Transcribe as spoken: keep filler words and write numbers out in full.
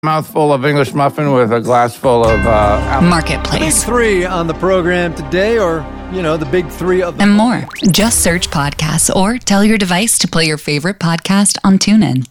Mouthful of English muffin with a glass full of uh, apple. Marketplace. Big three on the program today, or, you know, the big three of the... And more. Just search podcasts or tell your device to play your favorite podcast on TuneIn.